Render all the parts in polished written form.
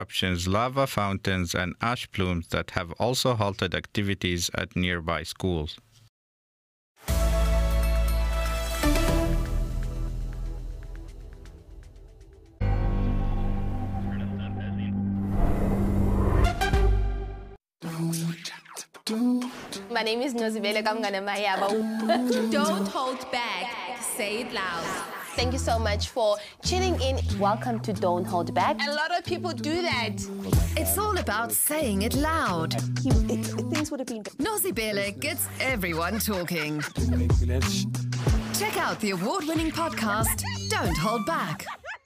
eruptions, lava fountains, and ash plumes that have also halted activities at nearby schools. My name is Nozibele Kamgana. Don't hold back. Say it loud. Thank you so much for tuning in. Welcome to Don't Hold Back. A lot of people do that. It's all about saying it loud. Things would have been... Nozibele gets everyone talking. Check out the award-winning podcast, Don't Hold Back.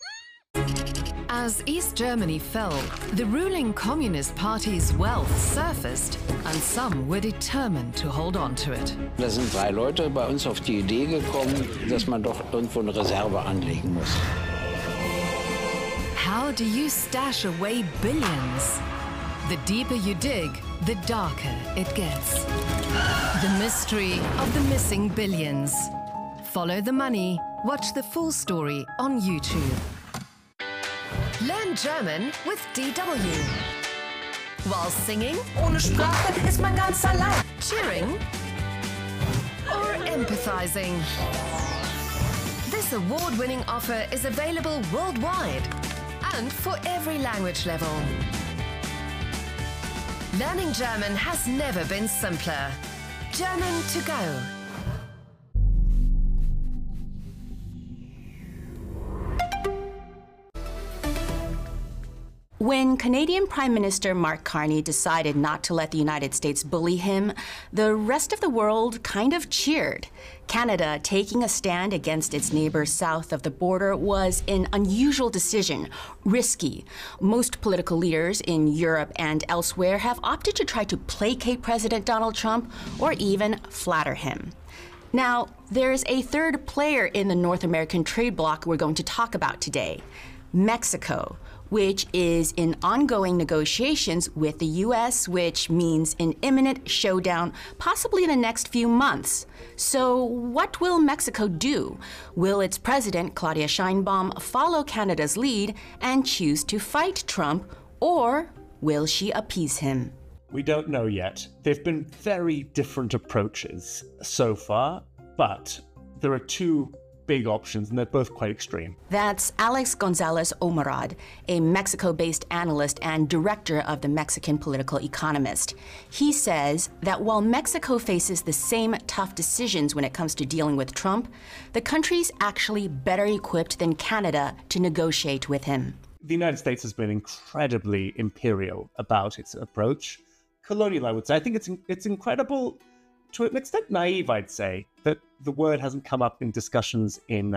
As East Germany fell, the ruling Communist Party's wealth surfaced, and some were determined to hold on to it. Da sind 3 Leute bei uns auf die Idee gekommen, dass man doch irgendwo eine Reserve anlegen muss. How do you stash away billions? The deeper you dig, the darker it gets. The mystery of the missing billions. Follow the money. Watch the full story on YouTube. Learn German with DW. While singing, Ohne Sprache ist man ganz allein. cheering, or empathizing. This award-winning offer is available worldwide and for every language level. Learning German has never been simpler. German to go. When Canadian Prime Minister Mark Carney decided not to let the United States bully him, the rest of the world kind of cheered. Canada taking a stand against its neighbor south of the border was an unusual decision, risky. Most political leaders in Europe and elsewhere have opted to try to placate President Donald Trump or even flatter him. Now, there's a third player in the North American trade bloc we're going to talk about today, Mexico, which is in ongoing negotiations with the U.S., which means an imminent showdown, possibly in the next few months. So what will Mexico do? Will its president, Claudia Sheinbaum, follow Canada's lead and choose to fight Trump, or will she appease him? We don't know yet. There've been very different approaches so far, but there are 2 big options, and they're both quite extreme. That's Alex Gonzalez Omarad, a Mexico-based analyst and director of the Mexican Political Economist. He says that while Mexico faces the same tough decisions when it comes to dealing with Trump, the country's actually better equipped than Canada to negotiate with him. The United States has been incredibly imperial about its approach. Colonial, I would say. I think it's incredible, to an extent naive, I'd say, that the word hasn't come up in discussions in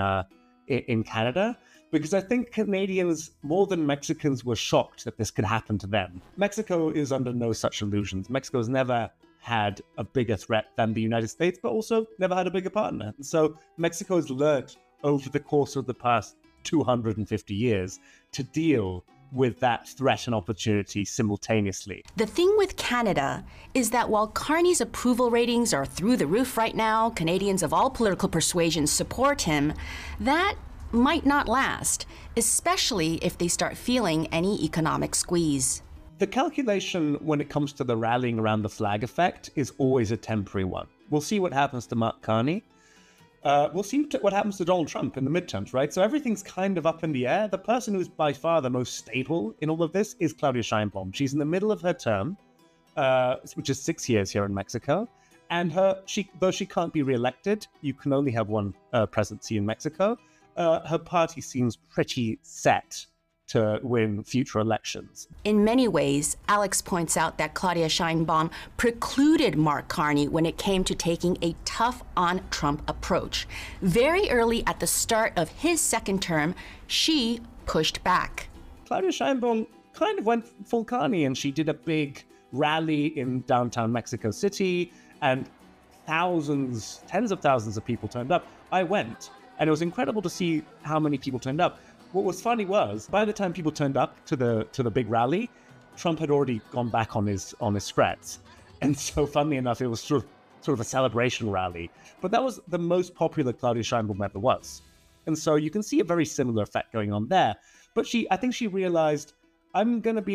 Canada, because I think Canadians, more than Mexicans, were shocked that this could happen to them. Mexico is under no such illusions. Mexico has never had a bigger threat than the United States, but also never had a bigger partner. And so Mexico has learned over the course of the past 250 years to deal with that threat and opportunity simultaneously. The thing with Canada is that while Carney's approval ratings are through the roof right now, Canadians of all political persuasions support him, that might not last, especially if they start feeling any economic squeeze. The calculation when it comes to the rallying around the flag effect is always a temporary one. We'll see what happens to Mark Carney. We'll see what happens to Donald Trump in the midterms, right? So everything's kind of up in the air. The person who's by far the most stable in all of this is Claudia Sheinbaum. She's in the middle of her term, which is 6 years here in Mexico. And though she can't be reelected, you can only have one presidency in Mexico, her party seems pretty set to win future elections. In many ways, Alex points out that Claudia Sheinbaum precluded Mark Carney when it came to taking a tough-on-Trump approach. Very early at the start of his second term, she pushed back. Claudia Sheinbaum kind of went full Carney, and she did a big rally in downtown Mexico City, and thousands, tens of thousands of people turned up. I went, and it was incredible to see how many people turned up. What was funny was, by the time people turned up to the big rally, Trump had already gone back on his threats. And so, funnily enough, it was sort of a celebration rally. But that was the most popular Claudia Sheinbaum ever was. And so you can see a very similar effect going on there. But I think she realized, I'm going to be